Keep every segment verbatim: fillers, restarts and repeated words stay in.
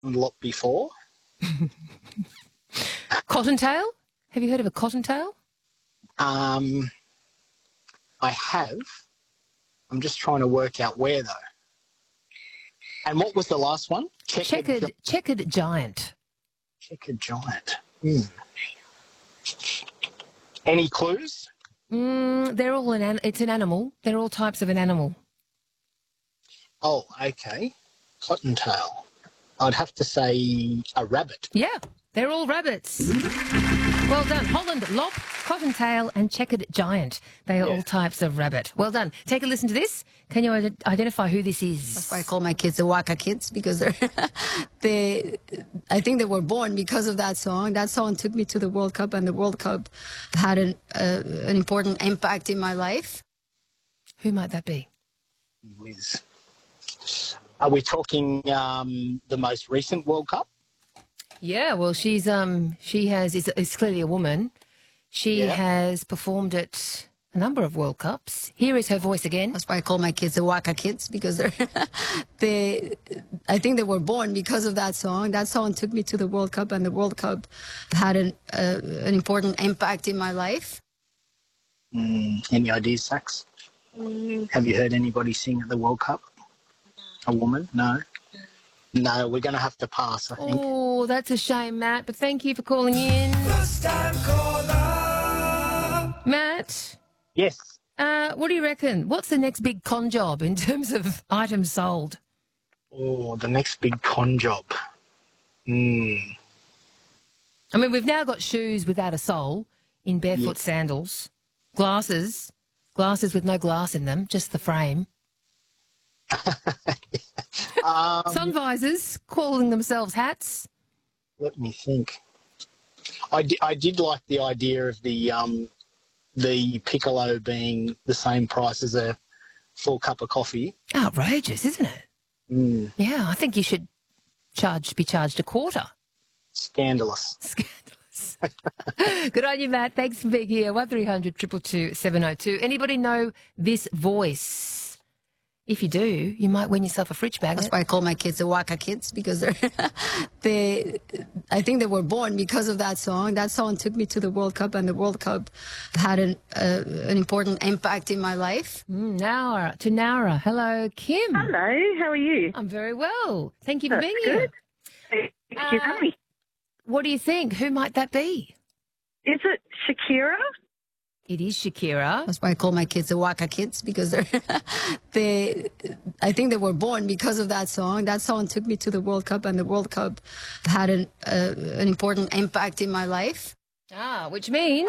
lot before. Cottontail? Have you heard of a cottontail? Um, I have. I'm just trying to work out where, though. And what was the last one? Checkered, gi- checkered giant. checkered giant. Hmm. Any clues? Mm, they're all an, an it's an animal. They're all types of an animal. Oh, okay. Cottontail. I'd have to say a rabbit. Yeah, they're all rabbits. Well done. Holland, lop, cottontail and checkered giant. They are Yeah. all types of rabbit. Well done. Take a listen to this. Can you ide- identify who this is? That's why I call my kids the Waka Kids, because they're they, I think they were born because of that song. That song took me to the World Cup, and the World Cup had an, uh, an important impact in my life. Who might that be? Whiz. Are we talking um, the most recent World Cup? Yeah, well, she's um she has is is clearly a woman. She Yeah. has performed at a number of World Cups. Here is her voice again. That's why I call my kids the Waka Kids, because they're they, I think they were born because of that song. That song took me to the World Cup, and the World Cup had an, uh, an important impact in my life. Mm, any ideas, Sax? Have you heard anybody sing at the World Cup? A woman? No. No, we're going to have to pass, I think. Oh, that's a shame, Matt, but thank you for calling in. First time caller. Matt, Yes. uh, what do you reckon? What's the next big con job in terms of items sold? Oh, the next big con job. Hmm. I mean, we've now got shoes without a sole in barefoot sandals, glasses, glasses with no glass in them, just the frame. Um, Sun visors, calling themselves hats. let me think. I, di- I did like the idea of the um, the piccolo being the same price as a full cup of coffee. Outrageous, isn't it? Mm, Yeah, I think you should charge be charged a quarter. scandalous. Scandalous. Good on you, Matt. Thanks for being here. one three hundred two two two seven oh two. Anybody know this voice? If you do, you might win yourself a fridge That's magnet. why I call my kids the Waka Kids, because they're they, I think they were born because of that song. That song took me to the World Cup, and the World Cup had an, uh, an important impact in my life. Mm, Nara, to Nara. Hello, Kim. Hello, how are you? I'm very well. Thank you for That's being good. here. Thank you for having me. What do you think? Who might that be? Is it Shakira? It is Shakira. That's why I call my kids the Waka Kids, because they're they, I think they were born because of that song. That song took me to the World Cup, and the World Cup had an, uh, an important impact in my life. Ah, which means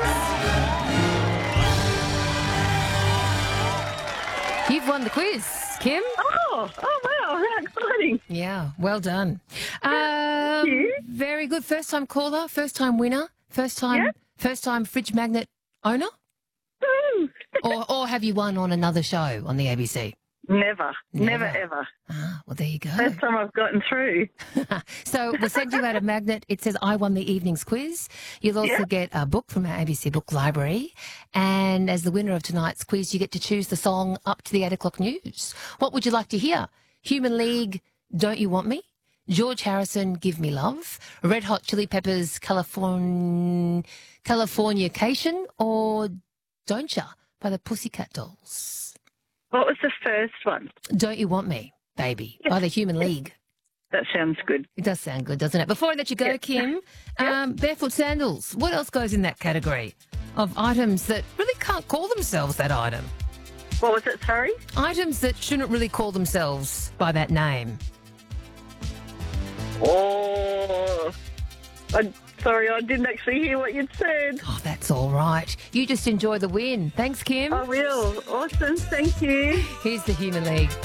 you've won the quiz, Kim. Oh, oh wow, how exciting. Yeah, well done. Um, you. very good. First time caller, first time winner, first time Yep. first time fridge magnet owner? Woo. Or or have you won on another show on the A B C? Never, never, Never. ever. Ah, well there you go. First time I've gotten through. So we'll send you out a magnet. It says I won the evening's quiz. You'll also Yeah. get a book from our A B C book library. And as the winner of tonight's quiz, you get to choose the song up to the eight o'clock news. What would you like to hear? Human League, Don't You Want Me? George Harrison, Give Me Love? Red Hot Chili Peppers, Californ- Californication? Or Don't Ya by the Pussycat Dolls? What was the first one? Don't You Want Me, Baby, by the Human League. That sounds good. It does sound good, doesn't it? Before I let you go, Yeah. Kim, um, barefoot sandals. What else goes in that category of items that really can't call themselves that item? What was it, sorry? Items that shouldn't really call themselves by that name. Oh, I'm sorry, I didn't actually hear what you'd said. Oh, that's all right. You just enjoy the win. Thanks, Kim. I will. Awesome, thank you. Here's the Human League.